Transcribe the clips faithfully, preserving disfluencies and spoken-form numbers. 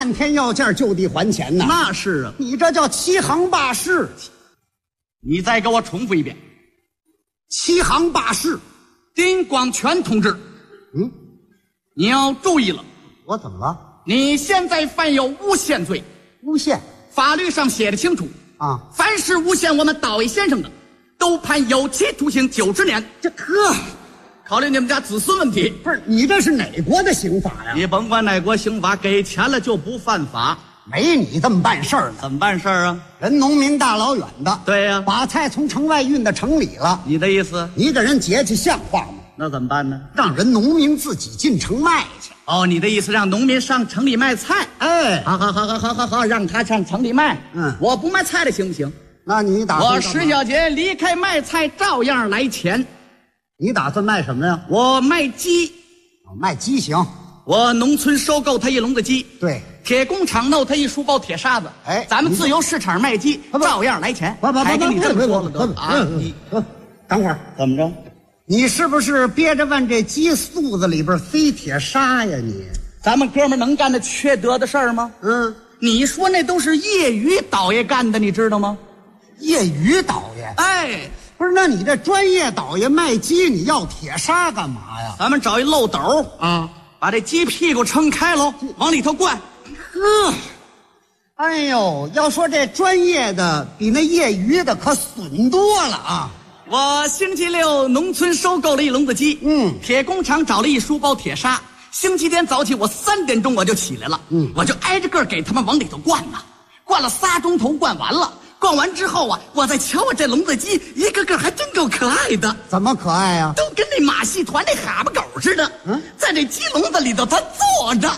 半天要价就地还钱呐。 那是啊， 你这叫欺行霸市。 你再给我重复一遍。 欺行霸市。 丁广全同志， 嗯， 你要注意了。 我怎么了？ 你现在犯有诬陷罪。 诬陷？ 法律上写的清楚啊， 凡是诬陷我们岛爷先生的，都判有期徒刑九十年。 这呵， 考虑你们家子孙问题。 不是你这是哪国的刑法呀？ 你甭管哪国刑法，给钱了就不犯法。 没你这么办事儿的。 怎么办事儿啊？ 人农民大老远的， 对呀、啊， 把菜从城外运到城里了。 你的意思？ 你给人节气像话吗？ 那怎么办呢？ 让人农民自己进城卖去。 哦，你的意思让农民上城里卖菜？ 哎， 好好好好好好好，让他上城里卖。 嗯， 我不卖菜的行不行？ 那你打算我石小杰离开卖菜照样来钱。 你打算卖什么呀？ 我卖鸡。 哦，卖鸡行。 我农村收购他一笼子鸡。 对。 铁工厂弄他一书包铁沙子。 哎， 咱们自由市场卖鸡，照样来钱。 不不不， 还跟你这么说了得啊？ 你等会儿， 怎么着？ 你是不是憋着往这鸡肚子里边塞铁砂呀？你， 咱们哥们能干的缺德的事儿吗？ 嗯， 你说那都是业余倒爷干的，你知道吗？ 业余倒爷？ 哎， 不是，那你这专业倒爷卖鸡，你要铁砂干嘛呀？ 咱们找一漏斗啊，把这鸡屁股撑开喽，往里头灌。 呵，哎呦，要说这专业的比那业余的可损多了啊！ 我星期六农村收购了一笼子鸡， 嗯， 铁工厂找了一书包铁砂。星期天早起，我三点钟我就起来了， 嗯， 我就挨着个给他们往里头灌呐，灌了仨钟头，灌完了。灌完之后啊，我再瞧我这笼子鸡，一个个还真够可爱的。 怎么可爱啊？ 都跟那马戏团那哈巴狗似的。 嗯， 在这鸡笼子里头，它坐着。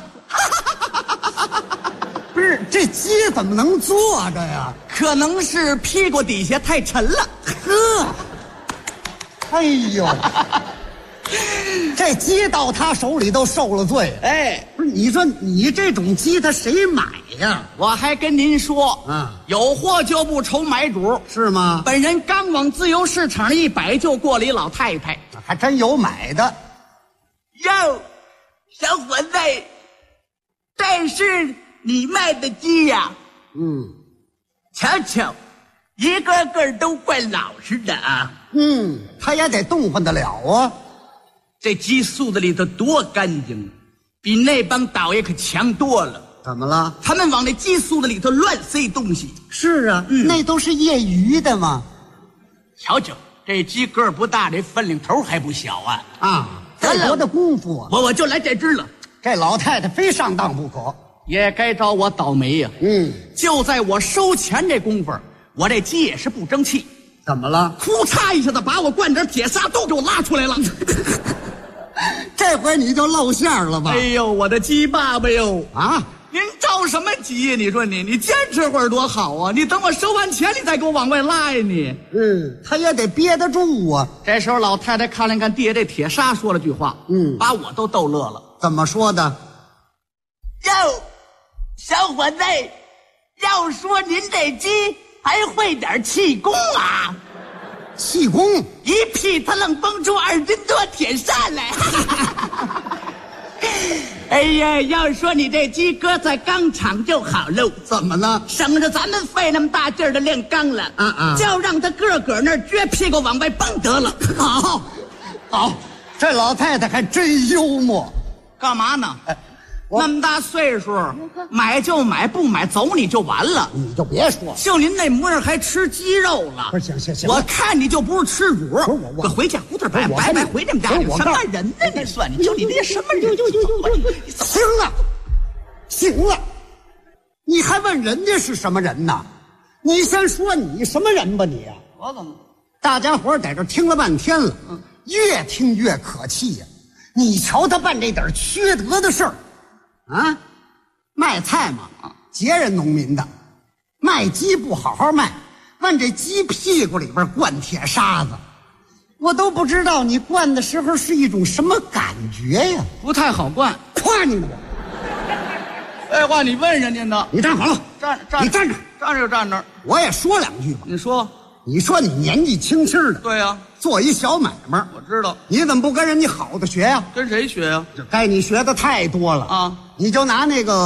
不是，这鸡怎么能坐着呀？ 可能是屁股底下太沉了。 呵，哎呦，这鸡到他手里都受了罪。 哎， 不是，你说你这种鸡，他谁买呀？ 我还跟您说， 啊， 有货就不愁买主， 是吗？ 本人刚往自由市场一摆，就过了一老太太， 还真有买的。 哟，小伙子，但是你卖的鸡呀、啊， 嗯， 瞧瞧，一个个都怪老实的啊。 嗯，他也得动换得了啊。 这鸡肚子里头多干净，比那帮倒爷可强多了。 怎么了？ 他们往那鸡肚子里头乱塞东西。 是啊， 嗯， 那都是业余的嘛。 瞧瞧，这鸡个儿不大，这分领头还不小啊！ 啊，这多大功夫啊！ 我我就来这只了。 这老太太非上当不可， 也该找我倒霉呀、啊。 嗯， 就在我收钱这功夫，我这鸡也是不争气。 怎么了？ 哭嚓一下子把我灌点铁砂都给我拉出来了。 这回你就露馅了吧？ 哎呦，我的鸡爸爸哟！ 啊， 您着什么急呀？你说你，你坚持会儿多好啊！你等我收完钱，你再给我往外拉呀你。 嗯，他也得憋得住啊。 这时候老太太看了看地下这铁砂，说了句话， 嗯， 把我都逗乐了。 怎么说的？ 哟，小伙子，要说您这鸡还会点气功啊？ 气功？ 一屁他愣蹦出二斤多铁砂来。哎呀，要说你这鸡搁在钢厂就好喽。 怎么了？ 省着咱们费那么大劲儿的炼钢了。 啊啊， 就让他个个那儿撅屁股往外蹦得了。 好，好，这老太太还真幽默。 干嘛呢？哎，那么大岁数，买就买，不买走你就完了。 你就别说了， 就您那模样还吃鸡肉了？ 不是，行行行， 我看你就不是吃主。 不是我我回家胡子白白白回你们家。 我什么人呢？你算你就你这什么人？ 就就就就就行了，行了，你还问人家是什么人呢？你先说你什么人吧你啊！ 我怎么？ 大家伙在这听了半天了，嗯，越听越可气呀、啊！你瞧他办这点缺德的事儿，啊，卖菜嘛，劫人农民的；卖鸡不好好卖，往这鸡屁股里边灌铁沙子，我都不知道你灌的时候是一种什么感觉呀！ 不太好灌， 夸你呢！ 废话，你问人家呢？ 你站好了， 站站， 你站着， 站着就站着。 我也说两句吧。 你说， 你说你年纪轻轻的， 对呀、啊， 做一小买卖， 我知道， 你怎么不跟人家好的学呀、啊？ 跟谁学呀、啊？ 这该你学的太多了啊！ 你就拿那个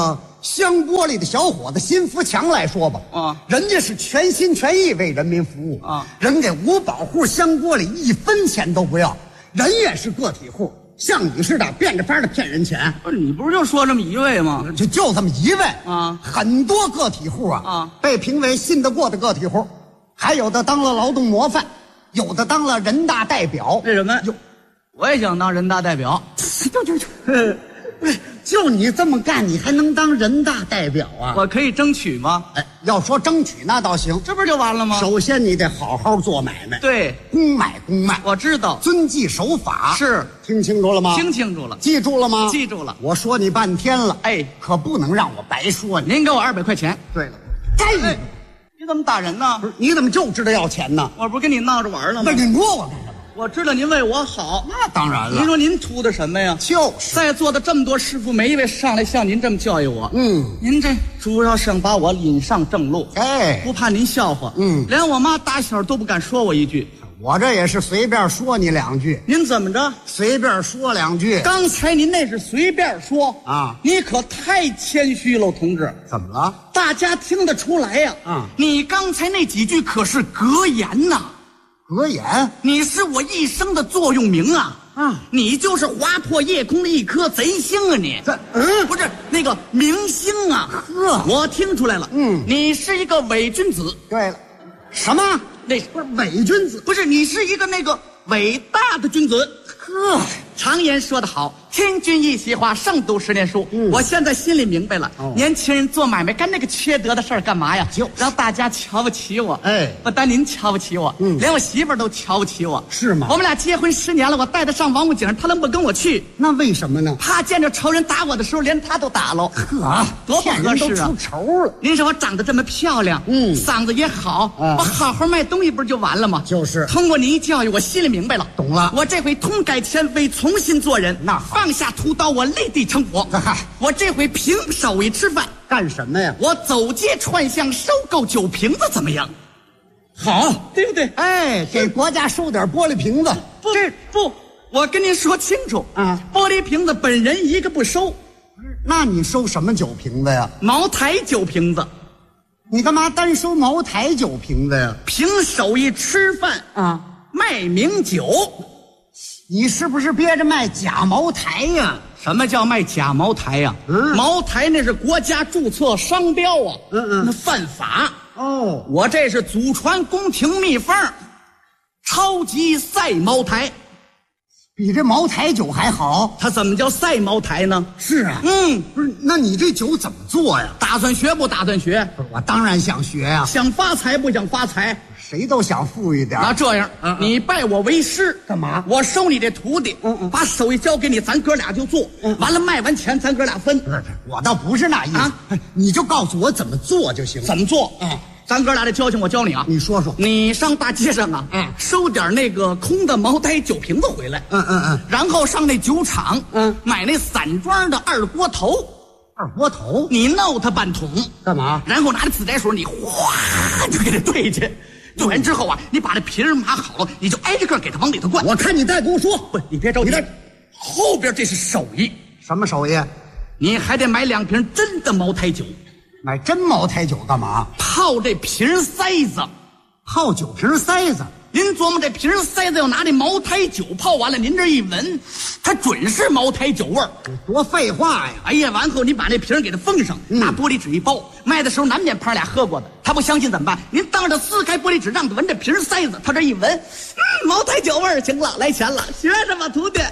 香玻璃的小伙子辛福强来说吧， 啊， 人家是全心全意为人民服务啊， 人给五保户香玻璃一分钱都不要，人也是个体户，像你似的变着法的骗人钱。 不是你不是就说这么一位吗？ 就就这么一位啊， 很多个体户啊啊被评为信得过的个体户，还有的当了劳动模范，有的当了人大代表。 为什么？ 有， 我也想当人大代表。 就就就，不是就你这么干，你还能当人大代表啊？ 我可以争取吗？ 哎，要说争取那倒行， 这不是就完了吗？ 首先你得好好做买卖， 对， 公买公卖， 我知道， 遵纪守法。 是， 听清楚了吗？ 听清楚了， 记住了吗？ 记住了。 我说你半天了， 哎， 可不能让我白说你。 您给我二百块钱。 对了，哎， 哎，你怎么打人呢？ 不是你怎么就知道要钱呢？ 我不是跟你闹着玩了吗不是？你摸我干什么？ 我知道您为我好。 那当然了。 您说您图的什么呀？ 就是在座的这么多师傅，没一位上来像您这么教育我。 嗯， 您这主要想把我引上正路， 哎， 不怕您笑话。 嗯连我妈打小都不敢说我一句。 我这也是随便说你两句， 您怎么着？ 随便说两句。 刚才您那是随便说啊你可太谦虚了，同志。 怎么了？ 大家听得出来呀、 啊你刚才那几句可是格言呐、 格言？ 你是我一生的座右铭啊！ 啊你就是划破夜空的一颗贼星啊你！ 这嗯不是那个明星啊！ 呵我听出来了， 嗯你是一个伪君子。 对了，什么？ 那不是伪君子？ 不是你是一个那个伟大的君子。 呵， 常言说得好，听君一席话，胜读十年书。 嗯我现在心里明白了， 哦年轻人做买卖干那个缺德的事儿干嘛呀？ 就是让大家瞧不起我。 哎不单您瞧不起我， 嗯连我媳妇儿都瞧不起我。 是吗我们俩结婚十年了，我带她上王府井，她能不跟我去？ 那为什么呢？ 怕见着仇人打我的时候，连她都打喽。 呵， 多不合适啊骗人都出仇了。 您说我长得这么漂亮， 嗯嗓子也好， 啊我好好卖东西不是就完了吗？ 就是通过您一教育，我心里明白了， 懂了我这回痛改前非，重新做人。 那好放下屠刀，我立地成佛。 嗨我这回凭手艺吃饭， 干什么呀？ 我走街串巷收购酒瓶子，怎么样？好，对不对？ 哎，给国家收点玻璃瓶子。 不，这不，我跟您说清楚啊， 玻璃瓶子本人一个不收， 那你收什么酒瓶子呀？ 茅台酒瓶子， 你干嘛单收茅台酒瓶子呀？ 凭手艺吃饭啊， 卖名酒。 你是不是憋着卖假茅台呀？ 什么叫卖假茅台呀、 嗯茅台那是国家注册商标啊， 嗯嗯那犯法。 哦， 我这是祖传宫廷秘方，超级赛茅台。 比这茅台酒还好。 它怎么叫赛茅台呢？ 是啊， 嗯， 不是，那你这酒怎么做呀？ 打算学不打算学？ 不是，我当然想学呀、 想发财不想发财？ 谁都想富裕点儿。 那这样， 嗯嗯你拜我为师干嘛我收你这徒弟， 嗯嗯把手艺交给你，咱哥俩就做。 嗯完了卖完钱，咱哥俩分。 不是，我倒不是那意思， 啊你就告诉我怎么做就行了。 怎么做？ 嗯， 咱哥俩这交情我教你啊。 你说说。 你上大街上啊， 嗯收点那个空的茅台酒瓶子回来， 嗯嗯嗯， 然后上那酒厂， 嗯买那散装的二锅头， 二锅头你弄它半桶， 干嘛？ 然后拿着自来水，你哗就给它兑去，兑完之后啊，你把这瓶儿码好了，你就挨着个给它往里头灌。 我看你再给我说， 不，你别着急你这， 后边这是手艺， 什么手艺？ 你还得买两瓶真的茅台酒， 买真茅台酒干嘛？ 泡这瓶塞子。 泡酒瓶塞子。 您琢磨这瓶塞子要拿这茅台酒泡完了，您这一闻，它准是茅台酒味儿。 多废话呀！ 哎呀，完后你把那瓶给它封上， 嗯拿玻璃纸一包，卖的时候难免旁俩喝过的，他不相信怎么办？您当着撕开玻璃纸，让他闻这瓶塞子，他这一闻，嗯，茅台酒味儿，行了，来钱了，学着吧，徒弟。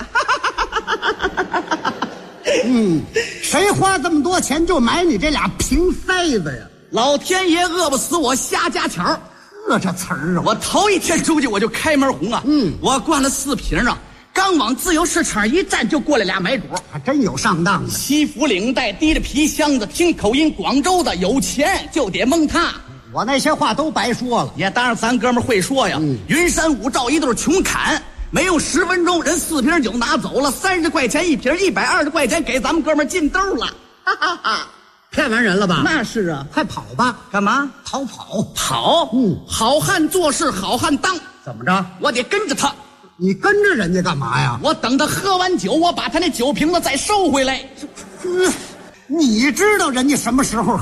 嗯，谁花这么多钱就买你这俩瓶塞子呀？ 老天爷饿不死我瞎家巧儿， 呵，这词儿啊！ 我头一天出去我就开门红啊， 嗯我灌了四瓶啊，刚往自由市场一站，就过来俩买主。 还真有上当的。 西服领带，提着皮箱子，听口音广州的，有钱就得蒙他。 我那些话都白说了。 也当然咱哥们儿会说呀， 嗯云山五照一对穷砍，没有十分钟，人四瓶酒拿走了，三十块钱一瓶，一百二十块钱给咱们哥们儿进兜了，哈哈哈！ 骗完人了吧？ 那是啊， 快跑吧！ 干嘛？ 逃跑？ 跑？ 嗯好汉做事好汉当， 怎么着？ 我得跟着他， 你跟着人家干嘛呀？ 我等他喝完酒，我把他那酒瓶子再收回来。 呵， 你知道人家什么时候